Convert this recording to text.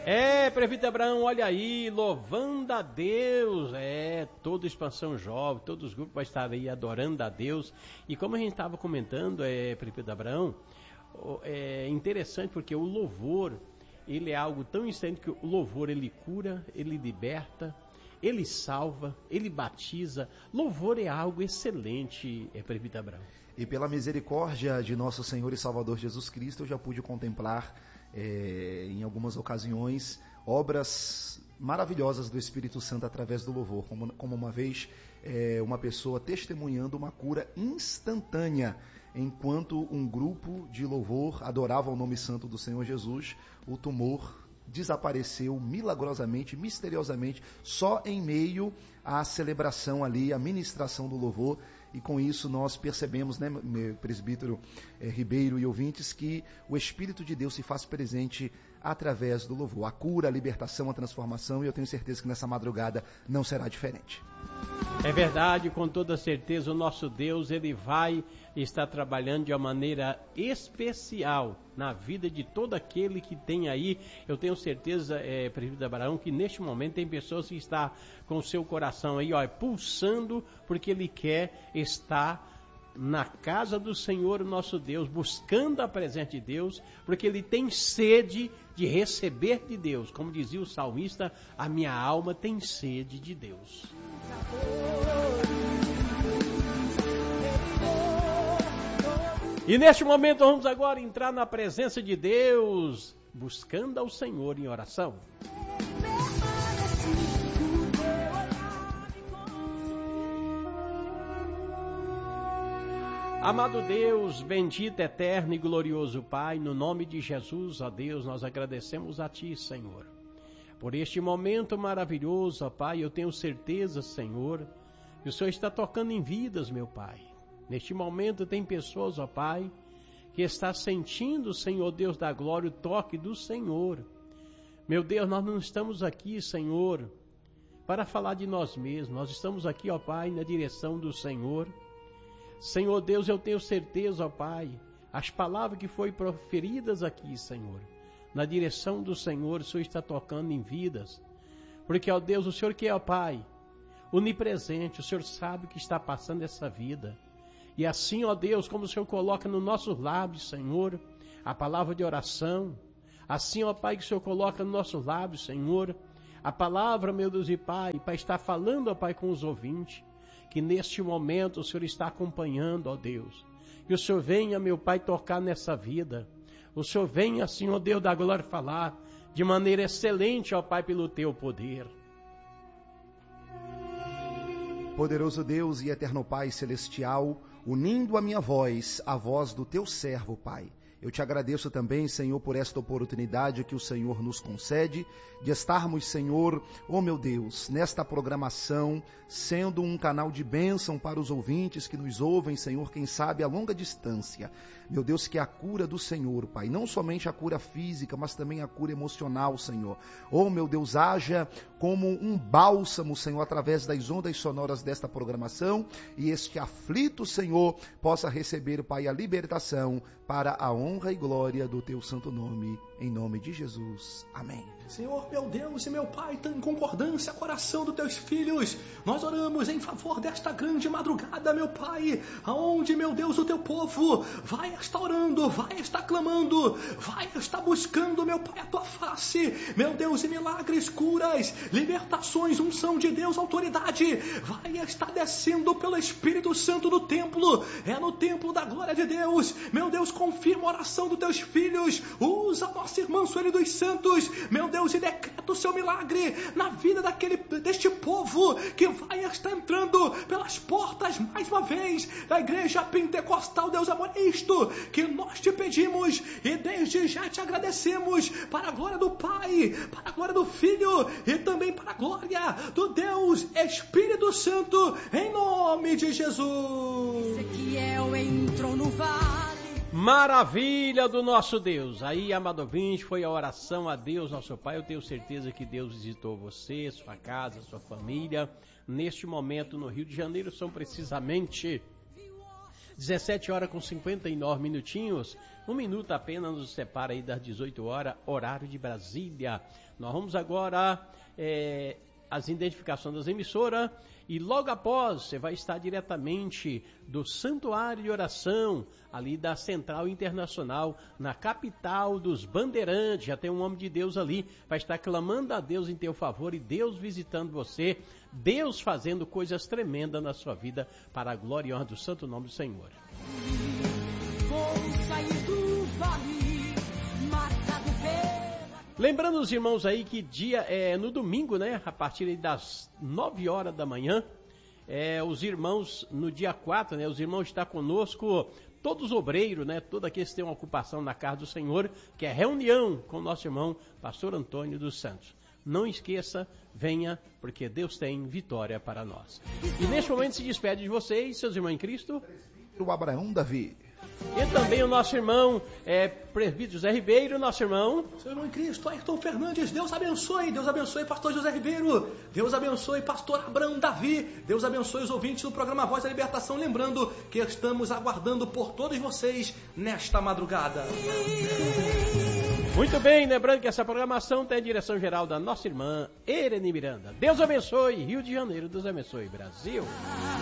Prefeito Abraão, olha aí, louvando a Deus. Toda Expansão Jovem, todos os grupos vão estar aí adorando a Deus. E como a gente estava comentando, Prefeito Abraão, é interessante porque o louvor, ele é algo tão instante que o louvor, ele cura, ele liberta, ele salva, ele batiza. Louvor é algo excelente, Prefeito Abraão. E pela misericórdia de nosso Senhor e Salvador Jesus Cristo, eu já pude contemplar em algumas ocasiões obras maravilhosas do Espírito Santo através do louvor, como uma vez uma pessoa testemunhando uma cura instantânea enquanto um grupo de louvor adorava o nome santo do Senhor Jesus. O tumor desapareceu milagrosamente, misteriosamente, só em meio à celebração ali, à ministração do louvor. E com isso nós percebemos, né, meu presbítero Ribeiro e ouvintes, que o Espírito de Deus se faz presente através do louvor. A cura, a libertação, a transformação, e eu tenho certeza que nessa madrugada não será diferente. É verdade, com toda certeza, o nosso Deus, ele vai estar trabalhando de uma maneira especial na vida de todo aquele que tem aí. Eu tenho certeza, Prefeito Abraão, que neste momento tem pessoas que estão com o seu coração aí, pulsando, porque ele quer estar na casa do Senhor, nosso Deus, buscando a presença de Deus, porque ele tem sede de receber de Deus. Como dizia o salmista, a minha alma tem sede de Deus. E neste momento vamos agora entrar na presença de Deus, buscando ao Senhor em oração. Amado Deus, bendito, eterno e glorioso Pai, no nome de Jesus, ó Deus, nós agradecemos a Ti, Senhor, por este momento maravilhoso, ó Pai. Eu tenho certeza, Senhor, que o Senhor está tocando em vidas, meu Pai. Neste momento tem pessoas, ó Pai, que está sentindo, Senhor Deus da glória, o toque do Senhor. Meu Deus, nós não estamos aqui, Senhor, para falar de nós mesmos. Nós estamos aqui, ó Pai, na direção do Senhor. Senhor Deus, eu tenho certeza, ó Pai, as palavras que foram proferidas aqui, Senhor, na direção do Senhor, o Senhor está tocando em vidas. Porque, ó Deus, o Senhor que é, ó Pai, onipresente, o Senhor sabe o que está passando essa vida. E assim, ó Deus, como o Senhor coloca nos nossos lábios, Senhor, a palavra de oração, assim, ó Pai, que o Senhor coloca nos nossos lábios, Senhor, a palavra, meu Deus e Pai, para estar falando, ó Pai, com os ouvintes, que neste momento o Senhor está acompanhando, ó Deus. Que o Senhor venha, meu Pai, tocar nessa vida. O Senhor venha, Senhor Deus da glória, falar de maneira excelente, ó Pai, pelo Teu poder. Poderoso Deus e eterno Pai celestial, unindo a minha voz à voz do Teu servo, Pai. Eu te agradeço também, Senhor, por esta oportunidade que o Senhor nos concede de estarmos, Senhor, oh meu Deus, nesta programação, sendo um canal de bênção para os ouvintes que nos ouvem, Senhor, quem sabe a longa distância. Meu Deus, que a cura do Senhor, Pai, não somente a cura física, mas também a cura emocional, Senhor. Oh meu Deus, haja como um bálsamo, Senhor, através das ondas sonoras desta programação, e este aflito, Senhor, possa receber, Pai, a libertação para a honra e glória do Teu santo nome, em nome de Jesus. Amém. Senhor, meu Deus e meu Pai, tá em concordância com a oração dos Teus filhos. Nós oramos em favor desta grande madrugada, meu Pai, aonde, meu Deus, o Teu povo vai estar orando, vai estar clamando, vai estar buscando, meu Pai, a Tua face, meu Deus, e milagres, curas, libertações, unção de Deus, autoridade, vai estar descendo pelo Espírito Santo no templo, no templo da glória de Deus. Meu Deus, confirma a oração dos Teus filhos, usa a nossa irmã Sueli dos Santos, meu Deus, e decreta o Seu milagre na vida deste povo que vai estar entrando pelas portas, mais uma vez, da Igreja Pentecostal Deus Amor. Isto que nós te pedimos e desde já te agradecemos, para a glória do Pai, para a glória do Filho e também para a glória do Deus Espírito Santo, em nome de Jesus. Ezequiel entrou no vale. Maravilha do nosso Deus. Aí, amado ouvinte, foi a oração a Deus, nosso Pai. Eu tenho certeza que Deus visitou você, sua casa, sua família. Neste momento no Rio de Janeiro são precisamente 17 horas com 59 minutinhos, 1 minuto apenas nos separa aí das 18 horas, horário de Brasília. Nós vamos agora as identificações das emissoras e logo após você vai estar diretamente do Santuário de Oração, ali da Central Internacional, na capital dos Bandeirantes. Já tem um homem de Deus ali, vai estar clamando a Deus em teu favor e Deus visitando você, Deus fazendo coisas tremendas na sua vida para a glória e honra do santo nome do Senhor. Vou sair do vale, marcado pela... Lembrando os irmãos aí que dia é no domingo, né? A partir das 9 horas da manhã, os irmãos no dia 4, né? Os irmãos estão conosco, todos os obreiros, né? Todos aqueles que têm uma ocupação na casa do Senhor, que é reunião com o nosso irmão, pastor Antônio dos Santos. Não esqueça, venha, porque Deus tem vitória para nós. E neste momento se despede de vocês, seus irmãos em Cristo. O Abraão Davi. E também o nosso irmão, presbítero José Ribeiro, nosso irmão. Seu irmão em Cristo, Ayrton Fernandes, Deus abençoe pastor José Ribeiro, Deus abençoe pastor Abraão Davi, Deus abençoe os ouvintes do programa Voz da Libertação, lembrando que estamos aguardando por todos vocês nesta madrugada. Muito bem, lembrando que essa programação tem a direção geral da nossa irmã Ereni Miranda. Deus abençoe, Rio de Janeiro, Deus abençoe, Brasil.